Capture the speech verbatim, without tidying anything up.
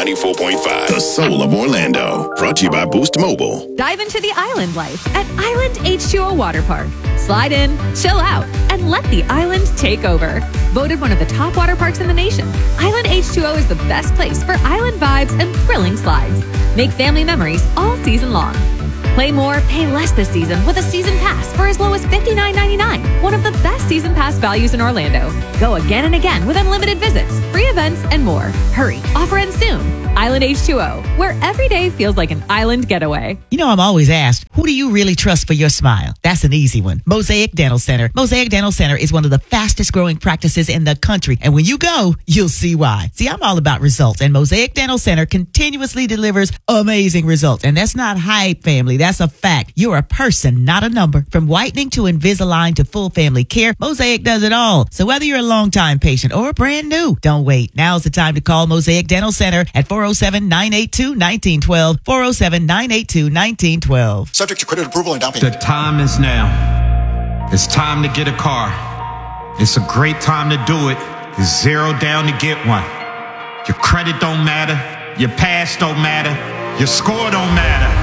ninety-four point five. The Soul of Orlando. Brought to you by Boost Mobile. Dive into the island life at Island H two O Water Park. Slide in, chill out, and let the island take over. Voted one of the top water parks in the nation, Island H two O is the best place for island vibes and thrilling slides. Make family memories all season long. Play more, pay less this season with a season pass for as low as fifty-nine ninety-nine. One of the best season pass values in Orlando. Go again and again with unlimited visits, free events, and more. Hurry, offer ends soon. Island H two O, where every day feels like an island getaway. You know, I'm always asked, who do you really trust for your smile? That's an easy one. Mosaic Dental Center. Mosaic Dental Center is one of the fastest growing practices in the country. And when you go, you'll see why. See, I'm all about results, and Mosaic Dental Center continuously delivers amazing results. And that's not hype, family. That's a fact. You're a person, not a number. From whitening to Invisalign to full family care, Mosaic does it all. So whether you're a long-time patient or brand new, don't wait. Now's the time to call Mosaic Dental Center at four oh seven, nine eight two, one nine one two, four oh seven, nine eight two, one nine one two. Subject to credit approval and down payment. The time is now. It's time to get a car. It's a great time to do it. It's zero down to get one. Your credit don't matter. Your past don't matter. Your score don't matter.